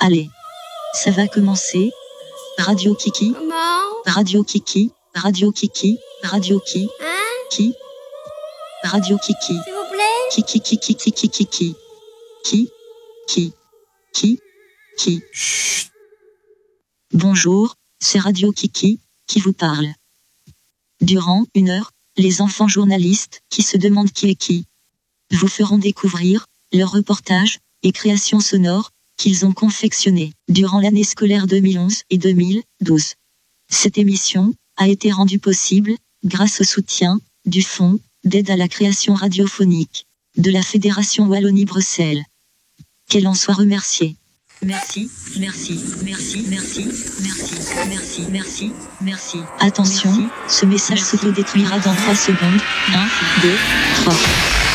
Allez, ça va commencer. Radio Kiki. Comment? Radio Kiki. Radio Kiki. Radio qui? Hein? Qui? Radio Kiki. S'il vous plaît? Kiki Kiki Kiki Kiki. Qui? Chut. Bonjour, c'est Radio Kiki qui vous parle. Durant 1 heure, les enfants journalistes qui se demandent qui est qui vous feront découvrir leurs reportages et créations sonores qu'ils ont confectionnées durant l'année scolaire 2011 et 2012. Cette émission a été rendue possible grâce au soutien du Fonds d'aide à la création radiophonique de la Fédération Wallonie-Bruxelles. Qu'elle en soit remerciée. Merci. Attention, ce message s'autodétruira dans 3 secondes. 1, 2, 3.